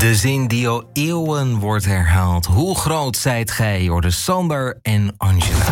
De zin die al eeuwen wordt herhaald. Hoe groot zijt gij? Hoorde Sander en Angela.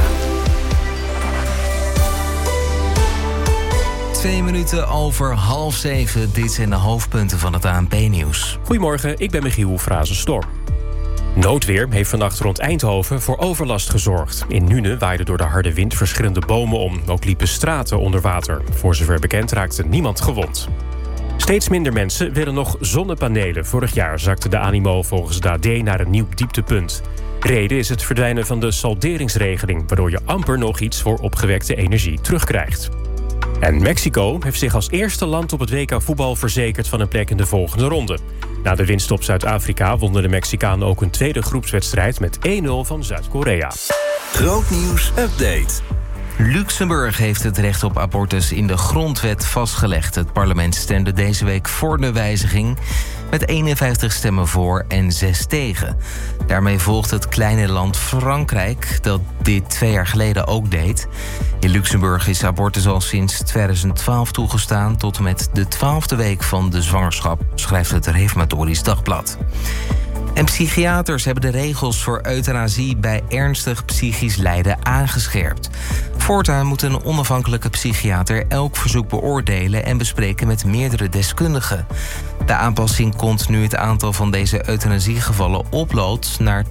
7:02. Dit zijn de hoofdpunten van het ANP-nieuws. Goedemorgen, ik ben Michiel Frazenstorm. Noodweer heeft vannacht rond Eindhoven voor overlast gezorgd. In Nuenen waaiden door de harde wind verschillende bomen om. Ook liepen straten onder water. Voor zover bekend raakte niemand gewond. Steeds minder mensen willen nog zonnepanelen. Vorig jaar zakte de animo volgens de AD naar een nieuw dieptepunt. Reden is het verdwijnen van de salderingsregeling, waardoor je amper nog iets voor opgewekte energie terugkrijgt. En Mexico heeft zich als eerste land op het WK voetbal verzekerd van een plek in de volgende ronde. Na de winst op Zuid-Afrika wonnen de Mexicanen ook een tweede groepswedstrijd met 1-0 van Zuid-Korea. Grootnieuws update. Luxemburg heeft het recht op abortus in de grondwet vastgelegd. Het parlement stemde deze week voor de wijziging met 51 stemmen voor en 6 tegen. Daarmee volgt het kleine land Frankrijk, dat dit 2 jaar geleden ook deed. In Luxemburg is abortus al sinds 2012 toegestaan tot en met de 12e week van de zwangerschap, schrijft het Reformatorisch Dagblad. En psychiaters hebben de regels voor euthanasie bij ernstig psychisch lijden aangescherpt. Voortaan moet een onafhankelijke psychiater elk verzoek beoordelen en bespreken met meerdere deskundigen. De aanpassing komt nu het aantal van deze euthanasiegevallen oploopt naar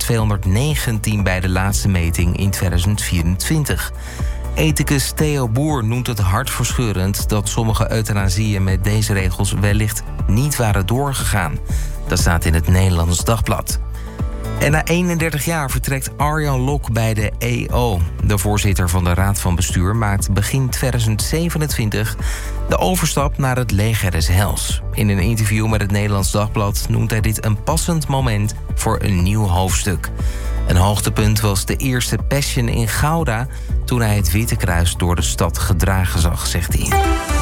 219 bij de laatste meting in 2024. Ethicus Theo Boer noemt het hartverscheurend dat sommige euthanasieën met deze regels wellicht niet waren doorgegaan. Dat staat in het Nederlands Dagblad. En na 31 jaar vertrekt Arjan Lok bij de EO. De voorzitter van de Raad van Bestuur maakt begin 2027 de overstap naar het leger des Heils. In een interview met het Nederlands Dagblad noemt hij dit een passend moment voor een nieuw hoofdstuk. Een hoogtepunt was de eerste Passion in Gouda toen hij het Witte Kruis door de stad gedragen zag, zegt hij.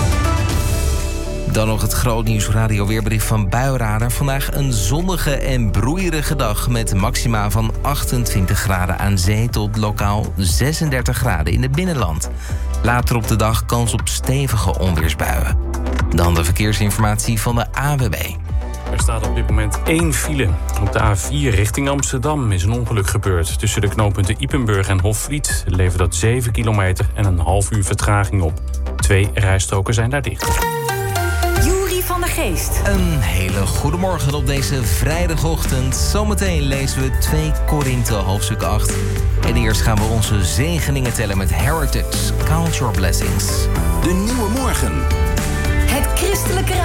Dan nog het grootnieuws radio weerbericht van Buiradar. Vandaag een zonnige en broeierige dag met maxima van 28 graden aan zee tot lokaal 36 graden in het binnenland. Later op de dag kans op stevige onweersbuien. Dan de verkeersinformatie van de ANWB. Er staat op dit moment 1 file. Op de A4 richting Amsterdam is een ongeluk gebeurd. Tussen de knooppunten Ypenburg en Hofvliet levert dat 7 kilometer en een half uur vertraging op. 2 rijstroken zijn daar dicht. Van de Geest. Een hele goede morgen op deze vrijdagochtend. Zometeen lezen we 2 Korinthe hoofdstuk 8. En eerst gaan we onze zegeningen tellen met Heritage. Count your blessings. De nieuwe morgen. Het christelijke